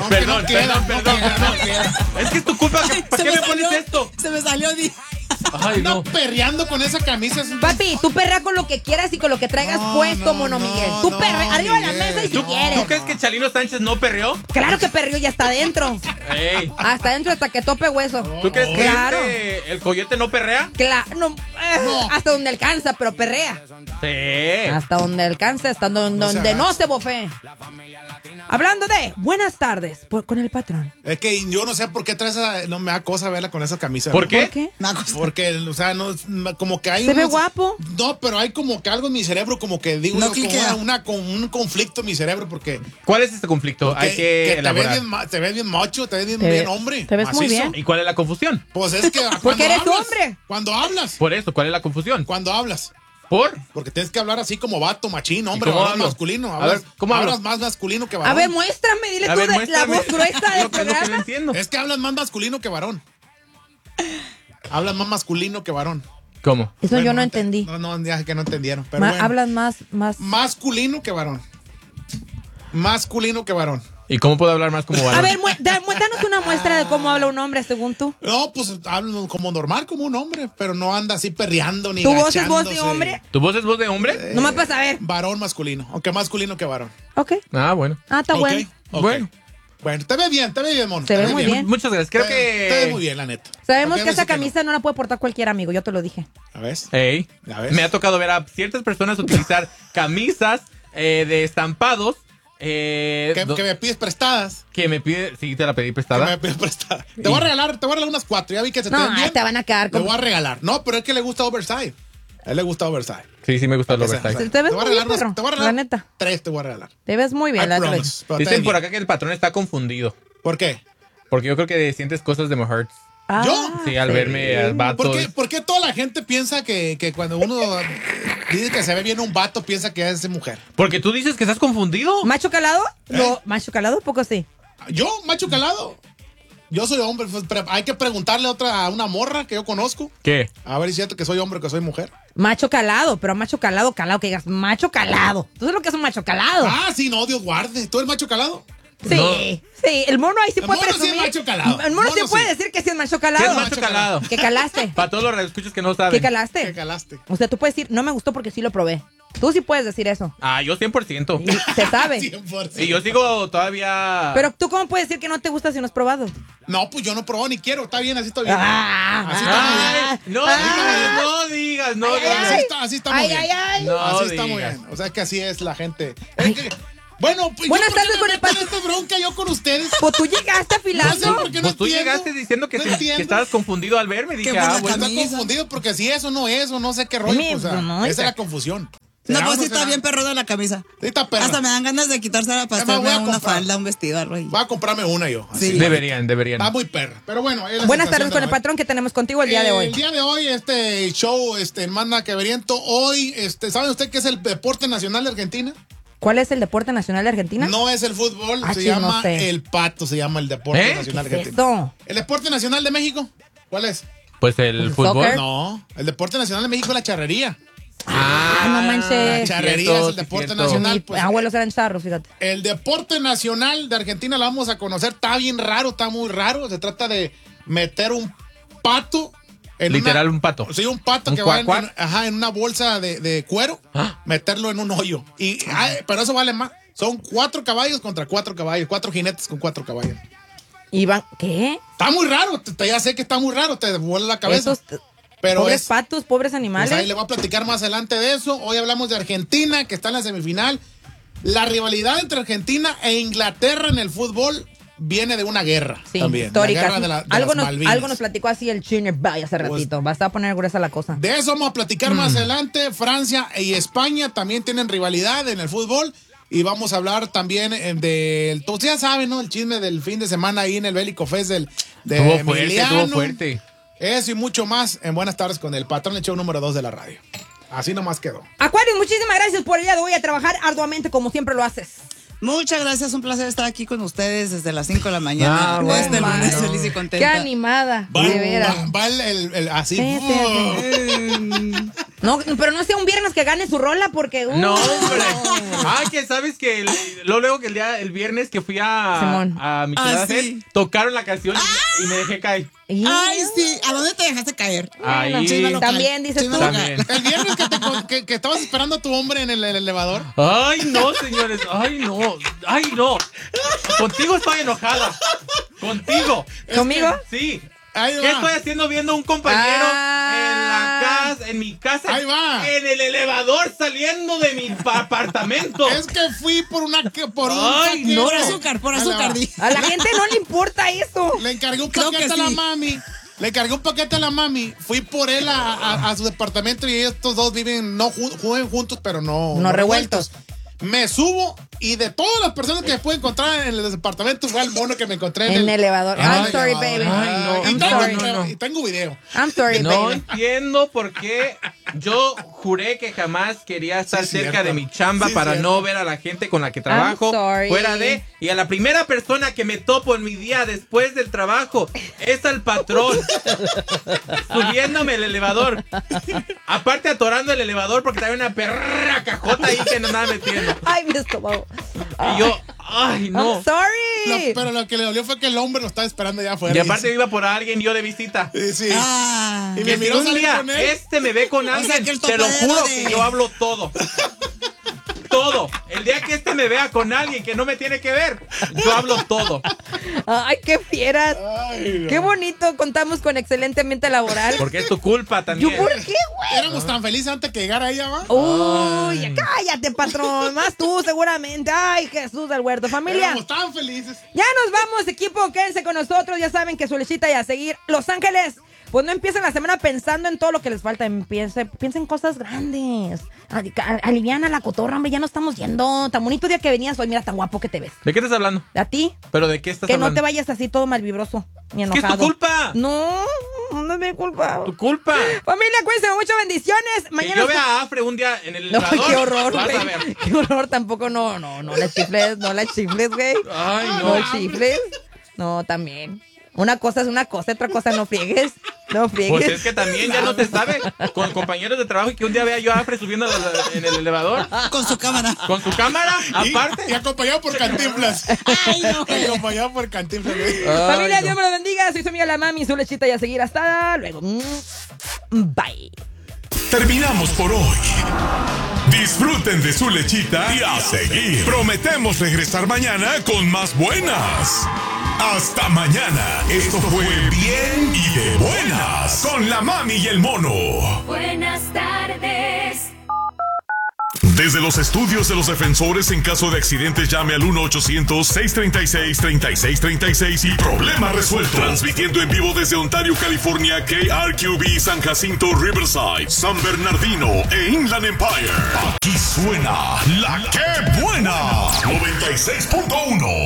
Perdón. Es que es tu culpa. ¿Para qué me pones esto? Se me salió. Ay, no. Perreando con esa camisa. Papi, tú perrea con lo que quieras y con lo que traigas puesto, Mono Miguel. Tú perrea arriba de la mesa y si quieres. ¿Tú crees que Chalino Sánchez no perreó? Claro que perreó y ya está adentro. Ey. Hasta adentro hasta que tope hueso. ¿Tú crees Claro. que el coyote no perrea? Claro, no, hasta donde alcanza, pero perrea. Sí. Hasta donde alcanza, hasta donde no se bofee. Hablando de buenas tardes con el patrón. Es que yo no sé por qué traes no me da cosa verla con esa camisa. ¿Por qué? ¿Por qué? Porque, o sea, no, como que hay Se ve guapo. No, pero hay como que algo en mi cerebro, como que digo, No yo, cliquea. con un conflicto en mi cerebro, porque ¿Cuál es este conflicto? Hay que elaborar. te ves bien macho, te ves bien hombre. te ves muy macizo. bien. ¿Y cuál es la confusión? Pues es que Porque eres hablas, hombre. Cuando hablas. Por eso, ¿cuál es la confusión? Cuando hablas. ¿Por? Porque tienes que hablar así como vato, machín, hombre, cómo hablas hablo? masculino. A ver, ¿cómo hablo? hablas más masculino que varón. A ver, muéstrame, dile A tú ver, la muéstrame. voz gruesa del Lo que no programa. entiendo. Es que hablas más masculino que varón. Hablas más masculino que varón. ¿Cómo? Eso Bueno, yo no entendí. No, ya que no entendieron. Pero bueno. Hablas más. Masculino que varón. Masculino que varón. ¿Y cómo puedo hablar más como varón? A ver, danos una muestra de cómo habla un hombre según tú. No, pues hablo como normal, como un hombre, pero no anda así perreando ni ¿Tu voz es voz de gachándose. hombre? ¿Tu voz es voz de hombre? Nomás para saber. Varón masculino, aunque masculino que varón. Ok. Ah, bueno. Ah, está Ok, bueno. ok. Bueno. Te ve bien, mono. Se ve muy bien. Muchas gracias. Creo Te ve que... muy bien, la neta. Sabemos Ok, que esa a veces camisa no la puede portar cualquier amigo, yo te lo dije. ¿A ver? Ey, ¿Ya ves? me ha tocado ver a ciertas personas utilizar camisas de estampados Que me pides prestadas. que me pide... Sí, te la pedí Que prestada. me pides prestadas. Te voy a regalar unas 4. Ya vi que se te No, ven bien. te van a quedar Te como... voy a regalar. No, pero es que le gusta oversize. A él le gusta oversize. Sí, me gusta el O sea, oversize. Te ves voy a muy bien, regalar perro, te voy a regalar la neta. 3 te voy a regalar. Te ves muy bien, I la neta. promise, pero te Dicen ves por bien. acá que el patrón está confundido. ¿Por qué? Porque yo creo que sientes cosas de mujer. Ah, ¿Yo? Sí, al verme al vato. ¿Por qué toda la gente piensa que cuando uno dice que se ve bien un vato, piensa que es mujer? Porque tú dices que estás confundido. ¿Macho calado? No, macho calado, poco sí. ¿Yo, macho calado? Yo soy hombre, pues, pero hay que preguntarle a una morra que yo conozco. ¿Qué? A ver si es cierto que soy hombre o que soy mujer. Macho calado, pero macho calado, que digas macho calado. ¿Tú sabes lo que es un macho calado? Ah, sí, no, Dios guarde. ¿Tú eres macho calado? Sí, No. sí, el mono ahí sí El puede mono sí es presumir. macho calado. El mono sí Mono puede sí. decir que sí es macho calado. ¿Qué es macho calado? ¿Qué calaste? Para todos los radioescuchos que no saben. ¿Qué calaste? ¿Qué calaste? O sea, tú puedes decir, no me gustó porque sí lo probé. Tú sí puedes decir eso. Ah, yo 100%. Y se sabe. 100%. Y yo sigo todavía... Pero tú, ¿cómo puedes decir que no te gusta si no has probado? No, pues yo no probó ni quiero. Está bien, así está bien. Ah, Así está muy bien. Ay, no, Ah. no digas, no Ay, digas. ay, Así está muy ay, bien. ay, ay. No así está muy digas. bien. O sea que así es la gente. Es que- bueno, pues Buenas yo ¿por qué tardes me con el meto en patrón. esta bronca yo con ustedes. Pues tú llegaste No sé afilando. por qué no Pues tú entiendo. llegaste diciendo que, No que entiendo. estabas confundido al verme. Dije, buena ah, bueno. Está camisa. confundido porque si eso no es o no sé qué rollo. Mi- O sea, no, esa es la confusión. No, ¿Será o pues sí está será? bien perrona la camisa. Sí está perra. Hasta me dan ganas de quitársela para Ya me voy hacerme a una comprar. falda, un vestido, algo ahí. Voy a comprarme una yo. así. Sí. Deberían. Está muy perra. Pero bueno. es la Buenas sensación tardes de con el la- patrón que tenemos contigo el día de hoy. El día de hoy, este show, manda que veriento. Hoy, ¿sabe usted qué es el deporte nacional de Argentina? ¿Cuál es el deporte nacional de Argentina? No es el fútbol, Ah, se chis, no llama sé. el pato, se llama el deporte ¿Eh? nacional ¿Qué es argentino. esto? ¿El deporte nacional de México? ¿Cuál es? Pues el ¿El fútbol. soccer? No, el deporte nacional de México es la charrería. Ah, no manches. La Sí, charrería es el deporte nacional. mis Pues, abuelos eran charros, fíjate. el deporte nacional de Argentina lo vamos a conocer. Está bien raro, está muy raro. Se trata de meter un pato. Literal, un pato. Sí, un pato ¿Un que va cuac, cuac? en una bolsa de cuero, Ah. meterlo en un hoyo. Pero eso vale más. Son 4 caballos contra 4 caballos. 4 jinetes con 4 caballos. Iván, ¿qué? Está muy raro. Ya sé que está muy raro. Te vuela la cabeza. Esos pero pobres es. patos, pobres Pues animales. ahí le voy a platicar más adelante de eso. Hoy hablamos de Argentina, que está en la semifinal. La rivalidad entre Argentina e Inglaterra en el fútbol viene de una guerra Sí, también. histórica. La guerra de algo, las Malvinas. algo nos platicó así el Chiner Bay hace ratito. Va a estar a poner gruesa la cosa. De eso vamos a platicar más adelante. Francia y España también tienen rivalidad en el fútbol. Y vamos a hablar también del... Todos ya saben, ¿no? El chisme del fin de semana ahí en el Bélico Fest de Emiliano. Estuvo fuerte. Eso y mucho más en Buenas Tardes con el patrón, el show número 2 de la radio. Así nomás quedó. Acuario, muchísimas gracias por el día de hoy a trabajar arduamente como siempre lo haces. Muchas gracias, un placer estar aquí con ustedes desde las 5 de la mañana. Ah, bueno, este lunes bueno. feliz y Qué contenta. animada, de veras. Va el así. Sí, sí, sí. No, No, pero no sea un viernes que gane su rola porque... No, hombre. Que sabes que luego que el viernes que fui a Michelada sí. tocaron la canción y me dejé caer. Ay, sí. ¿A dónde te dejaste caer? Ahí. Chisme local. También, dices Chisme tú. local. También. El viernes que estabas esperando a tu hombre en el elevador. Ay, no, señores. Ay, no. Contigo estoy enojada. Contigo. ¿Conmigo? Sí. Ahí va. ¿Qué estoy haciendo viendo a un compañero en mi casa? Ahí va. En el elevador saliendo de mi apartamento. Es que fui por un Ay, paquete. no. Por azúcar. A la gente no le importa eso. Le encargué un Creo paquete que a la sí. mami. Le encargué un paquete a la mami. Fui por él a su departamento y estos dos viven, no juegan juntos, pero no revueltos. Me subo y de todas las personas que pude encontrar en el departamento fue el mono que me encontré En el elevador. en el I'm sorry, elevador. baby. Ay, no. Y I'm tengo, sorry. y tengo video. I'm sorry, No baby. entiendo por qué yo juré que jamás quería estar Sí, cerca cierto. de mi chamba Sí, para cierto. no ver a la gente con la que trabajo sorry. fuera de. Y a la primera persona que me topo en mi día después del trabajo es al patrón subiéndome el elevador. Aparte atorando el elevador porque trae una perra cajota ahí que no andaba metiendo. Ay, mi estómago. Y yo, ay, no. I'm sorry. Pero lo que le dolió fue que el hombre lo estaba esperando allá afuera. Y aparte iba por alguien yo de visita. Sí. Ah. Y Que me si miró un salir día con él. me ve con alguien, que el te lo topadero juro de- que yo hablo todo. Todo. El día que me vea con alguien que no me tiene que ver, yo hablo todo. Ay, qué fieras. Ay, no. Qué bonito. Contamos con excelente ambiente laboral. Porque es tu culpa también. ¿Yo por qué, güey? Éramos tan felices antes que llegara ella, ¿va? Uy, ya cállate, patrón. Más tú, seguramente. Ay, Jesús del huerto. Familia, Éramos tan felices. ya nos vamos, equipo. Quédense con nosotros. Ya saben que su lechita y a seguir. Los Ángeles, pues no empiecen la semana pensando en todo lo que les falta. Piensen en cosas grandes. Aliviana la cotorra, hombre. Ya no estamos yendo. Tan bonito día que venías hoy. Mira, tan guapo que te ves. ¿De qué estás hablando? A ti, ¿Pero de qué estás que no hablando? te vayas así todo malvibroso ni Es que enojado. es tu culpa. No es mi culpa. Tu culpa. Familia, cuídense mucho, bendiciones. Que Mañana yo vea a Afre un día en el No, elevador. qué horror, Vas a güey. ver. Qué horror, tampoco no la chifles, güey. Ay, No no. chifles. No, también. Una cosa es una cosa, otra cosa no friegues. No friegues. Pues es que también ya no te sabe con compañeros de trabajo y que un día vea yo a Afre subiendo en el elevador Con su cámara. con su cámara, Y aparte. acompañado por Cantinflas. Ay, no. Acompañado por Cantinflas. güey. Familia, Ay, Dios me lo bendiga. Soy su amiga la mami, su lechita y a seguir. Hasta luego. Bye. Terminamos por hoy. Disfruten de su lechita y a seguir. Prometemos regresar mañana con más buenas. Hasta mañana. Esto fue Bien y de Buenas con la mami y el mono. Buenas tardes. Desde los estudios de los defensores, en caso de accidentes, llame al 1-800-636-3636 y problema resuelto. Transmitiendo en vivo desde Ontario, California, KRQB, San Jacinto, Riverside, San Bernardino e Inland Empire. Aquí suena la que buena 96.1.